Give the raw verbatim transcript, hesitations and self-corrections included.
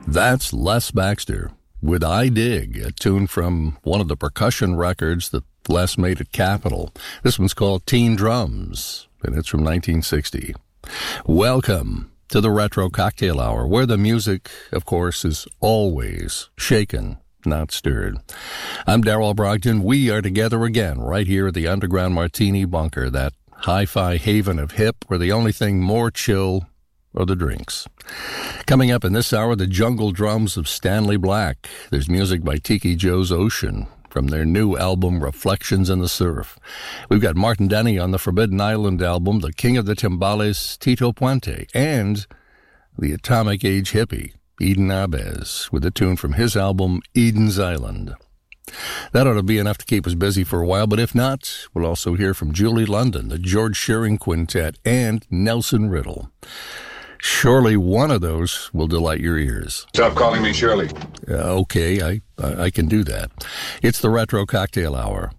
That's Les Baxter with I Dig, a tune from one of the percussion records that Les made at Capitol. This one's called Teen Drums, and it's from nineteen sixty. Welcome to the Retro Cocktail Hour, where the music, of course, is always shaken, not stirred. I'm Darrell Brogdon. We are together again right here at the Underground Martini Bunker, that hi-fi haven of hip where the only thing more chill are the drinks. Coming up in this hour, the jungle drums of Stanley Black. There's music by Tiki Joe's Ocean from their new album, Reflections in the Surf. We've got Martin Denny on the Forbidden Island album, the king of the timbales, Tito Puente, and the Atomic Age hippie, Eden Abez, with a tune from his album, Eden's Island. That ought to be enough to keep us busy for a while, but if not, we'll also hear from Julie London, the George Shearing Quintet, and Nelson Riddle. Surely one of those will delight your ears. Stop calling me Shirley. Uh, okay, I, I I can do that. It's the Retro Cocktail Hour